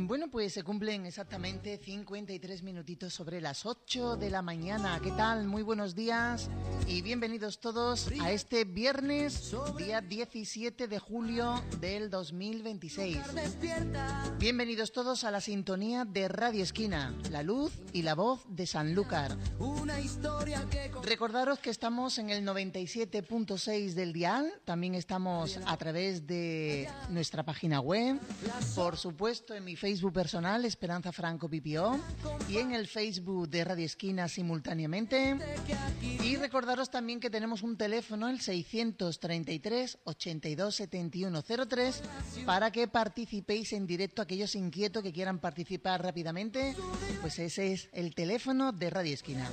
Bueno, pues se cumplen exactamente 53 minutitos sobre las 8 de la mañana. ¿Qué tal? Muy buenos días y bienvenidos todos a este viernes, día 17 de julio del 2026. Bienvenidos todos a la sintonía de Radio Esquina, la luz y la voz de Sanlúcar. Recordaros que estamos en el 97.6 del dial, también estamos a través de nuestra página web, por supuesto en mi Facebook personal, Esperanza Franco Pipió, y en el Facebook de Radio Esquina simultáneamente. Y recordaros también que tenemos un teléfono, el 633 82 71 03, para que participéis en directo, aquellos inquietos que quieran participar rápidamente, pues ese es el teléfono de Radio Esquina.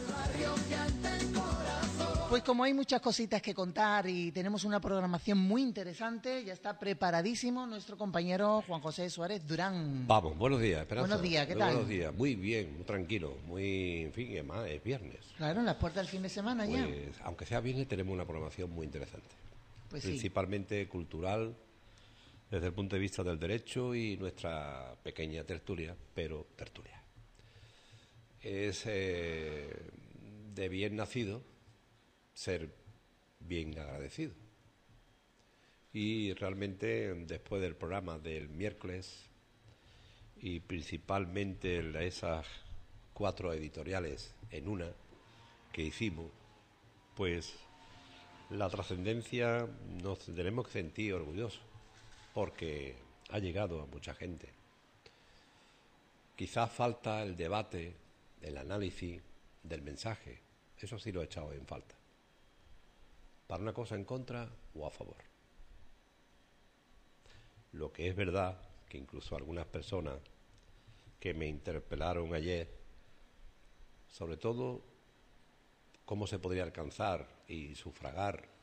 Pues como hay muchas cositas que contar y tenemos una programación muy interesante, ya está preparadísimo nuestro compañero Juan José Suárez Durán. Vamos, buenos días, Esperanza. Buenos días, ¿qué tal? Buenos días, muy bien, muy tranquilo, muy, en fin, además es viernes. Claro, en las puertas del fin de semana ya. Pues, aunque sea viernes, tenemos una programación muy interesante. Pues principalmente cultural, desde el punto de vista del derecho y nuestra pequeña tertulia, pero tertulia. Es de bien nacido ser bien agradecido. Y realmente después del programa del miércoles y principalmente esas 4 editoriales en una que hicimos, pues la trascendencia nos tenemos que sentir orgullosos porque ha llegado a mucha gente. Quizás falta el debate, el análisis del mensaje, eso sí lo he echado en falta. Para una cosa en contra o a favor. Lo que es verdad, que incluso algunas personas que me interpelaron ayer, sobre todo cómo se podría alcanzar y sufragar